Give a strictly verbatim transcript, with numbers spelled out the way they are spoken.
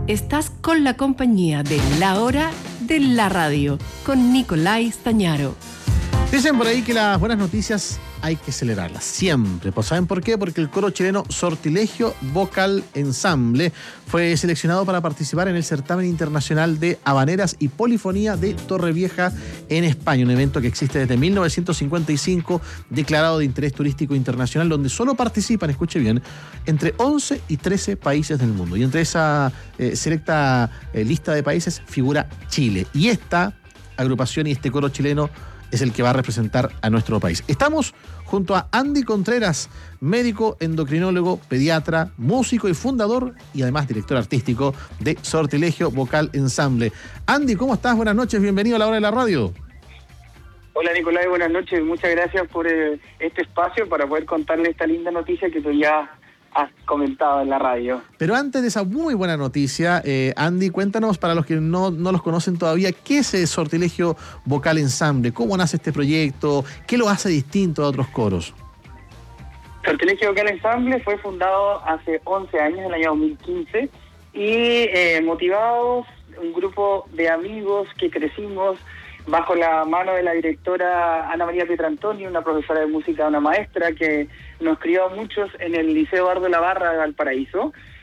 Estás con la compañía de La Hora de la Radio, con Nicolai Stañaro. Dicen por ahí que las buenas noticias hay que celebrarlas siempre. Pues ¿saben por qué? Porque el coro chileno Sortilegio Vocal Ensamble fue seleccionado para participar en el certamen internacional de habaneras y polifonía de Torrevieja en España, un evento que existe desde mil novecientos cincuenta y cinco, declarado de interés turístico internacional, donde solo participan, escuche bien, entre once y trece países del mundo. Y entre esa eh, selecta eh, lista de países figura Chile. Y esta agrupación y este coro chileno es el que va a representar a nuestro país. Estamos junto a Andy Contreras, médico, endocrinólogo, pediatra, músico y fundador y además director artístico de Sortilegio Vocal Ensamble. Andy, ¿cómo estás? Buenas noches, bienvenido a La Hora de la Radio. Hola Nicolai, buenas noches, muchas gracias por eh, este espacio para poder contarle esta linda noticia que tú ya has comentado en la radio. Pero antes de esa muy buena noticia, eh, Andy, cuéntanos, para los que no, no los conocen todavía, ¿qué es el Sortilegio Vocal Ensamble? ¿Cómo nace este proyecto? ¿Qué lo hace distinto a otros coros? Sortilegio Vocal Ensamble fue fundado hace once años, en el año dos mil quince, y eh, motivados, un grupo de amigos que crecimos bajo la mano de la directora Ana María Pietrantoni, una profesora de música, una maestra que nos crió a muchos en el Liceo Eduardo Labarra de Valparaíso.